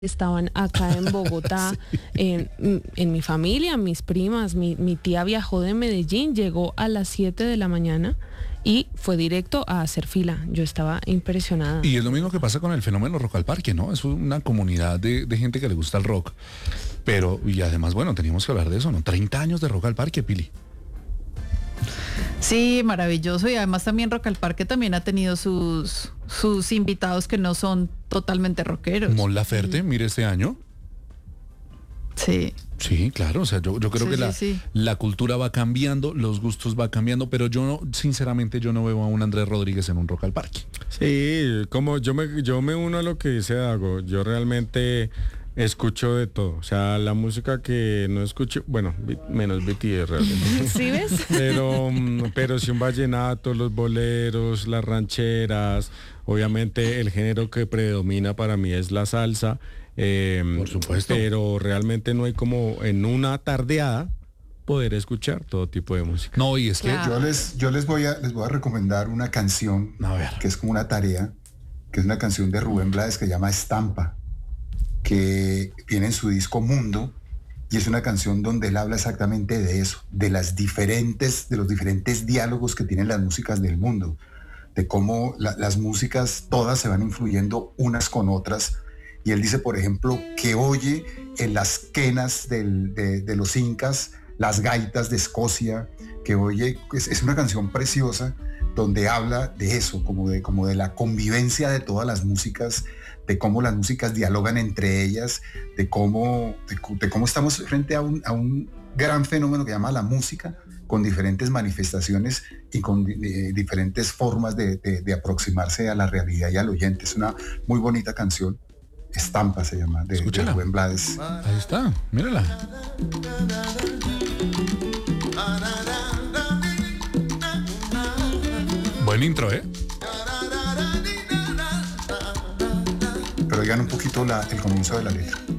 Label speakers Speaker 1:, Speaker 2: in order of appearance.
Speaker 1: estaban acá en Bogotá,
Speaker 2: Sí.
Speaker 1: en mi familia, mis primas, mi tía viajó de Medellín, llegó a las 7 de la mañana y fue directo a hacer fila. Yo estaba impresionada.
Speaker 2: Y es lo mismo que pasa con el fenómeno Rock al Parque, ¿no? Es una comunidad de gente que le gusta el rock. Pero, y además, bueno, teníamos que hablar de eso, ¿no? 30 años de Rock al Parque, Pili.
Speaker 3: Sí, maravilloso. Y además también Rock al Parque también ha tenido sus invitados que no son totalmente rockeros.
Speaker 2: Mon Laferte, mire este año.
Speaker 3: Sí.
Speaker 2: Sí, claro, o sea, yo creo
Speaker 3: Sí,
Speaker 2: que
Speaker 3: sí.
Speaker 2: la cultura va cambiando, los gustos va cambiando, pero yo no, sinceramente, yo no veo a un Andrés Rodríguez en un Rock al Parque.
Speaker 4: Sí, como yo me uno a lo que dice Dago, yo realmente escucho de todo, o sea, la música que no escucho, bueno, menos BTS realmente.
Speaker 1: ¿Sí ves?
Speaker 4: Pero sí un vallenato, los boleros, las rancheras, obviamente el género que predomina para mí es la salsa.
Speaker 2: Por supuesto.
Speaker 4: Pero realmente no hay como en una tardeada poder escuchar todo tipo de música.
Speaker 2: No, y es que
Speaker 3: Claro.
Speaker 5: Yo les voy a recomendar una canción
Speaker 2: A ver.
Speaker 5: que es como una tarea, que es una canción de Rubén Blades que se llama Estampa, que viene en su disco Mundo, y es una canción donde él habla exactamente de eso, de los diferentes diálogos que tienen las músicas del mundo, de cómo las músicas todas se van influyendo unas con otras. Y él dice, por ejemplo, que oye en las quenas de los incas, las gaitas de Escocia, que oye, es una canción preciosa donde habla de eso, como de la convivencia de todas las músicas, de cómo las músicas dialogan entre ellas, de cómo estamos frente a un gran fenómeno que se llama la música, con diferentes manifestaciones y con diferentes formas de aproximarse a la realidad y al oyente. Es una muy bonita canción. Estampa se llama, de
Speaker 2: Escúchala.
Speaker 5: Rubén Blades.
Speaker 2: Ahí está, mírala. Buen intro, ¿eh?
Speaker 5: Pero oigan un poquito el comienzo de la letra.